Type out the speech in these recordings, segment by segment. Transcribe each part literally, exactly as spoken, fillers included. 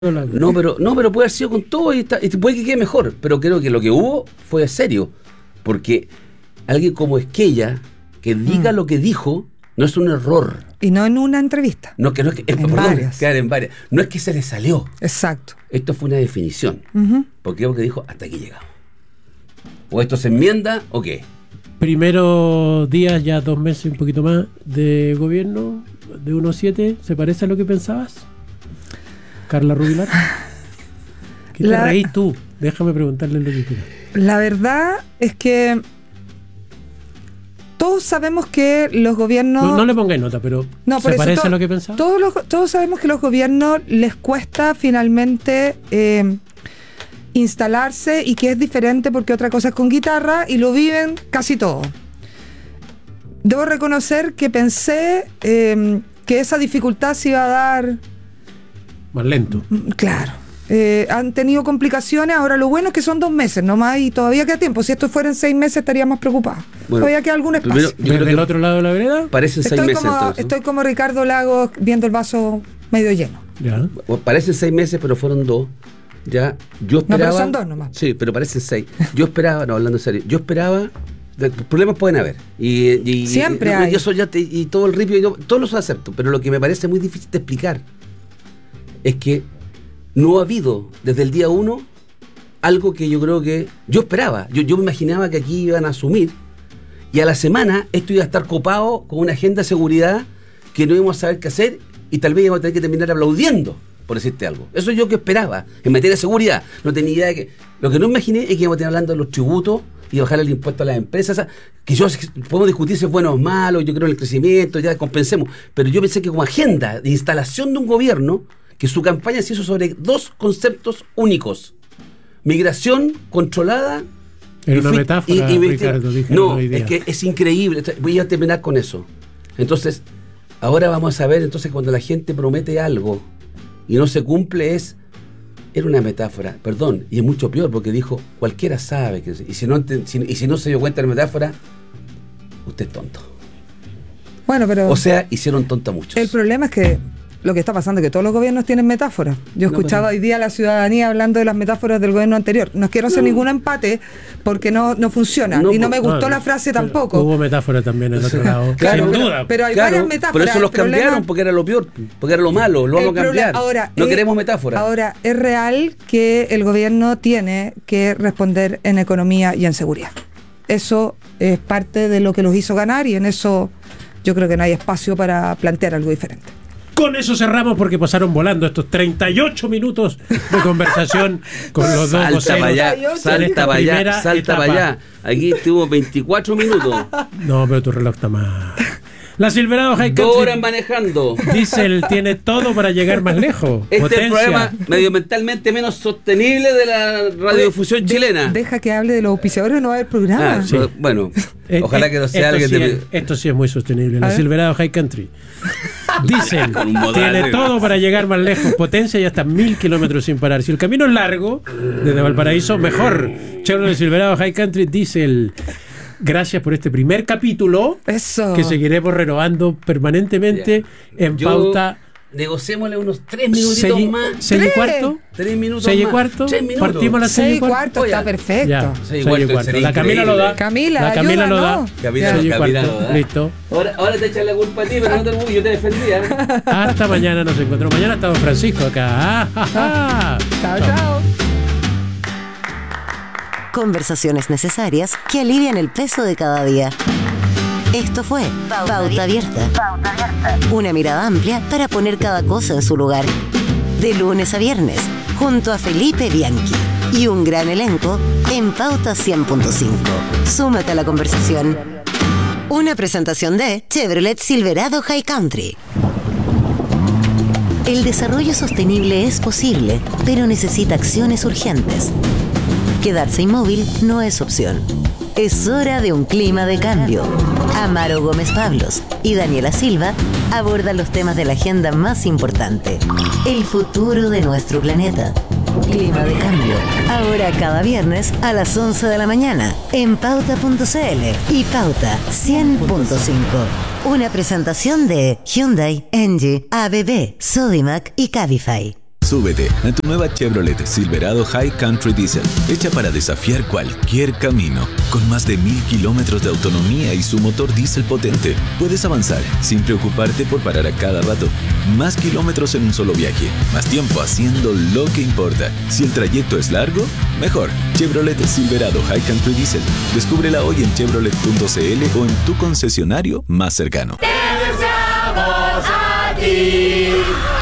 No, pero no, pero puede haber sido con todo y, está, y puede que quede mejor. Pero creo que lo que hubo fue serio. Porque alguien como Esquella, que diga mm. lo que dijo, no es un error. Y no en una entrevista. No, que no es que. En perdón, varias. Claro, en varias. No es que se le salió. Exacto. Esto fue una definición. Uh-huh. Porque es lo que dijo, hasta aquí llegamos. O esto se enmienda o qué. Primeros días, ya dos meses y un poquito más de gobierno, de uno siete, ¿se parece a lo que pensabas? Carla Rubilar. ¿Qué la, te reís tú? Déjame preguntarle lo que quieras. La verdad es que todos sabemos que los gobiernos... No, no le pongáis nota, pero no, ¿se parece to- a lo que pensabas? Todos, los, todos sabemos que a los gobiernos les cuesta finalmente eh, instalarse y que es diferente porque otra cosa es con guitarra y lo viven casi todos. Debo reconocer que pensé eh, que esa dificultad se iba a dar... Más lento. Claro. Eh, han tenido complicaciones. Ahora lo bueno es que son dos meses nomás y todavía queda tiempo. Si esto fuera en seis meses estaría más preocupado. Bueno, todavía queda algún espacio. Primero, ¿Desde el otro lado de la vereda? Parecen seis meses. Como, entonces, ¿no? Estoy como Ricardo Lagos viendo el vaso medio lleno. Ya. Parecen seis meses, pero fueron dos. Ya, yo esperaba. No, pero son dos nomás. Sí, pero parecen seis. Yo esperaba, no, hablando en serio, yo esperaba. Problemas pueden haber. Y, y, Siempre y, hay. Y, eso ya te, y todo el ripio, y todo, todos los acepto. Pero lo que me parece muy difícil de explicar es que no ha habido desde el día uno algo que yo creo que yo esperaba. Yo, yo me imaginaba que aquí iban a asumir y a la semana esto iba a estar copado con una agenda de seguridad que no íbamos a saber qué hacer y tal vez íbamos a tener que terminar aplaudiendo, por decirte algo. Eso es yo que esperaba en materia de seguridad. No tenía idea de que... Lo que no imaginé es que íbamos a estar hablando de los tributos y bajar el impuesto a las empresas, que yo podemos discutir si es bueno o malo, yo creo en el crecimiento, ya compensemos, pero yo pensé que como agenda de instalación de un gobierno, que su campaña se hizo sobre dos conceptos únicos: migración controlada. Era una fui, metáfora, y, y, Ricardo, dije no, idea. es que es increíble. Voy a terminar con eso. Entonces, ahora vamos a ver, entonces cuando la gente promete algo y no se cumple, es era una metáfora, perdón, y es mucho peor porque dijo, cualquiera sabe que y si no si, y si no se dio cuenta de la metáfora, usted es tonto. Bueno, pero o sea, hicieron tonto a muchos. El problema es que lo que está pasando es que todos los gobiernos tienen metáforas. Yo escuchaba no, pero... hoy día a la ciudadanía hablando de las metáforas del gobierno anterior. No quiero hacer no. ningún empate porque no, no funciona. No, y no me gustó no, la frase tampoco. Hubo metáfora también en el otro lado. Claro, sin pero, duda. Pero hay claro, varias metáforas. Pero eso los problema... cambiaron porque era lo peor, porque era lo malo. Lo vamos a cambiar. Ahora, no eh, queremos metáforas. Ahora, es real que el gobierno tiene que responder en economía y en seguridad. Eso es parte de lo que los hizo ganar y en eso yo creo que no hay espacio para plantear algo diferente. Con eso cerramos porque pasaron volando estos treinta y ocho minutos de conversación con los dos voceros. Salta para allá, salta para allá, salta para allá. Aquí tuvo veinticuatro minutos. No, pero tu reloj está más... La Silverado High Country. Dos horas manejando. Diesel tiene todo para llegar más lejos. Este Potencia. es el programa medioambientalmente menos sostenible de la radiodifusión de, chilena. Deja que hable de los auspiciadores, no va a haber programa. Ah, sí. Bueno, ojalá eh, que no sea esto alguien sí de... es, esto sí es muy sostenible. La Silverado High Country. Diesel tiene de... todo para llegar más lejos. Potencia y hasta mil kilómetros sin parar. Si el camino es largo, desde Valparaíso, mejor. Chevrolet Silverado High Country Diesel. Gracias por este primer capítulo. Eso. Que seguiremos renovando permanentemente yeah. en Yo, pauta. Negociémosle unos tres minutitos seis, más. ¿Seis y cuarto? Tres minutos ¿Seis y más. cuarto? Tres minutos. Partimos a las seis y cuarto. Está perfecto. Ya, seis y cuarto. cuarto. La Camila lo da. Camila, la Camila ayuda, lo da. ¿no? Camila, seis y Camila cuarto. lo da. Listo. Ahora, ahora te echan la culpa a ti, pero no te, yo te defendía. Hasta mañana nos encontramos. Mañana está don Francisco acá. Ah, ja, ja. Chao, chao. Conversaciones necesarias que alivian el peso de cada día. Esto fue Pauta, Pauta Abierta. Pauta Abierta. Una mirada amplia para poner cada cosa en su lugar. De lunes a viernes, junto a Felipe Bianchi y un gran elenco en Pauta cien punto cinco. Súmate a la conversación. Una presentación de Chevrolet Silverado High Country. El desarrollo sostenible es posible, pero necesita acciones urgentes. Quedarse inmóvil no es opción. Es hora de un clima de cambio. Amaro Gómez Pablos y Daniela Silva abordan los temas de la agenda más importante. El futuro de nuestro planeta. Clima de cambio. Ahora cada viernes a las once de la mañana en pauta punto c l y Pauta cien punto cinco. Una presentación de Hyundai, Engie, A B B, Sodimac y Cabify. Súbete a tu nueva Chevrolet Silverado High Country Diesel, hecha para desafiar cualquier camino. Con más de mil kilómetros de autonomía y su motor diésel potente, puedes avanzar sin preocuparte por parar a cada rato. Más kilómetros en un solo viaje, más tiempo haciendo lo que importa. Si el trayecto es largo, mejor. Chevrolet Silverado High Country Diesel. Descúbrela hoy en chevrolet punto c l o en tu concesionario más cercano. ¡Te deseamos a ti!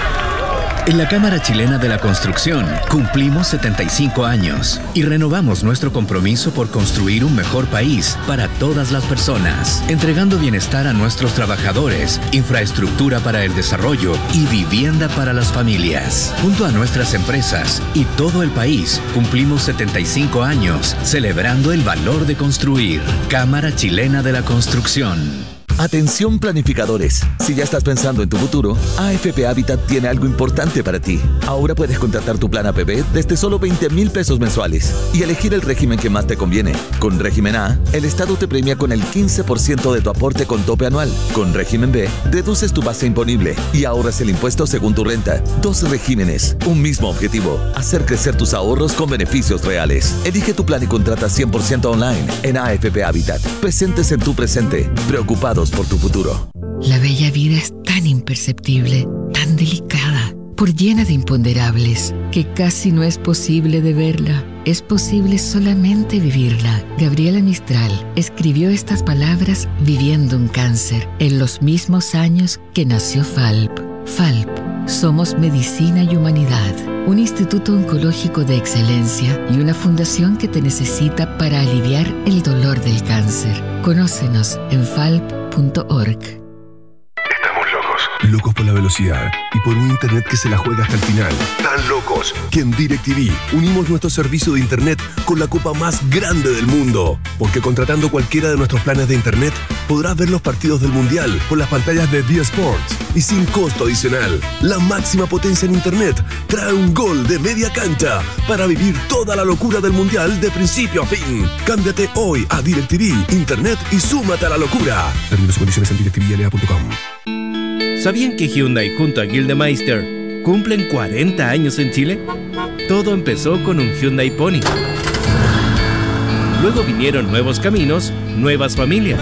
En la Cámara Chilena de la Construcción cumplimos setenta y cinco años y renovamos nuestro compromiso por construir un mejor país para todas las personas, entregando bienestar a nuestros trabajadores, infraestructura para el desarrollo y vivienda para las familias. Junto a nuestras empresas y todo el país, cumplimos setenta y cinco años celebrando el valor de construir. Cámara Chilena de la Construcción. Atención planificadores, si ya estás pensando en tu futuro, A F P Habitat tiene algo importante para ti. Ahora puedes contratar tu plan A P B desde solo veinte mil pesos mensuales y elegir el régimen que más te conviene. Con régimen A, el Estado te premia con el quince por ciento de tu aporte con tope anual. Con régimen B, reduces tu base imponible y ahorras el impuesto según tu renta. Dos regímenes, un mismo objetivo, hacer crecer tus ahorros con beneficios reales. Elige tu plan y contrata cien por ciento online en A F P Habitat. Presentes en tu presente, preocupados por tu futuro. La bella vida es tan imperceptible, tan delicada, por llena de imponderables, que casi no es posible de verla. Es posible solamente vivirla. Gabriela Mistral escribió estas palabras viviendo un cáncer, en los mismos años que nació Falp. Falp, somos medicina y humanidad, un instituto oncológico de excelencia y una fundación que te necesita para aliviar el dolor del cáncer. Conócenos en falp punto org. Estamos locos. Locos por la velocidad y por un internet que se la juega hasta el final. Tan locos que en DirecTV unimos nuestro servicio de internet con la copa más grande del mundo. Porque contratando cualquiera de nuestros planes de internet, podrás ver los partidos del Mundial por las pantallas de D Sports y sin costo adicional. La máxima potencia en internet trae un gol de media cancha para vivir toda la locura del Mundial de principio a fin. Cámbiate hoy a DirecTV, internet y súmate a la locura. Términos y condiciones en directivi l a punto com. ¿Sabían que Hyundai junto a Gildemeister cumplen cuarenta años en Chile? Todo empezó con un Hyundai Pony. Luego vinieron nuevos caminos, nuevas familias,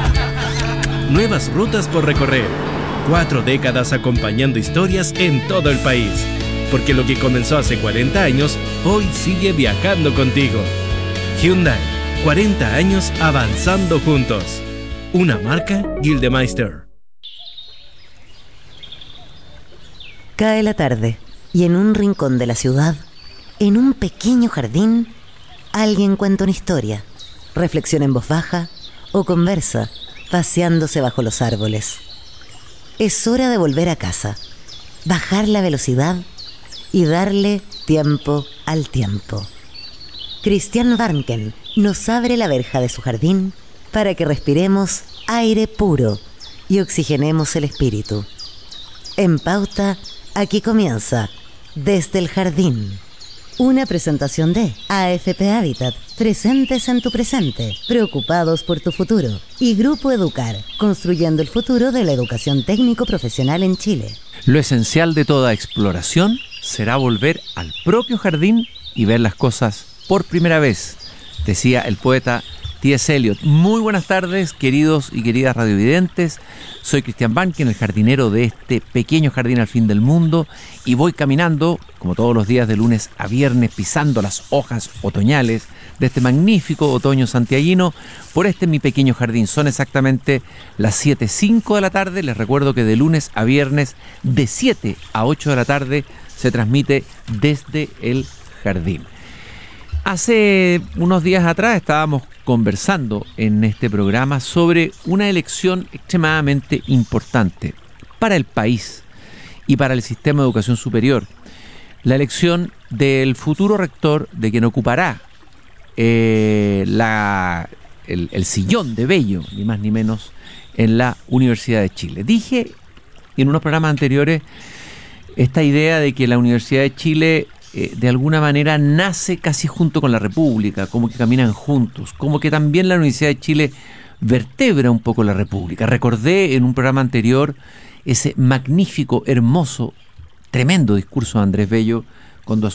nuevas rutas por recorrer. Cuatro décadas acompañando historias en todo el país. Porque lo que comenzó hace cuarenta años, hoy sigue viajando contigo. Hyundai, cuarenta años avanzando juntos. Una marca Gildemeister. Cae la tarde y en un rincón de la ciudad, en un pequeño jardín, alguien cuenta una historia, reflexiona en voz baja o conversa, paseándose bajo los árboles. Es hora de volver a casa, bajar la velocidad y darle tiempo al tiempo. Christian Barnken nos abre la verja de su jardín para que respiremos aire puro y oxigenemos el espíritu. En Pauta, aquí comienza Desde el Jardín. Una presentación de A F P Habitat, presentes en tu presente, preocupados por tu futuro. Y Grupo Educar, construyendo el futuro de la educación técnico-profesional en Chile. Lo esencial de toda exploración será volver al propio jardín y ver las cosas por primera vez, decía el poeta T S Eliot. Muy buenas tardes, queridos y queridas radiovidentes. Soy Christian Barnken, el jardinero de este pequeño jardín al fin del mundo, y voy caminando, como todos los días de lunes a viernes, pisando las hojas otoñales de este magnífico otoño santiaguino por este mi pequeño jardín. Son exactamente las siete cinco de la tarde. Les recuerdo que de lunes a viernes, de siete a ocho de la tarde, se transmite Desde el Jardín. Hace unos días atrás estábamos conversando en este programa sobre una elección extremadamente importante para el país y para el sistema de educación superior. La elección del futuro rector, de quien ocupará eh, la, el, el sillón de Bello, ni más ni menos, en la Universidad de Chile. Dije en unos programas anteriores esta idea de que la Universidad de Chile Eh, de alguna manera nace casi junto con la República, como que caminan juntos, como que también la Universidad de Chile vertebra un poco la República. Recordé en un programa anterior ese magnífico, hermoso, tremendo discurso de Andrés Bello cuando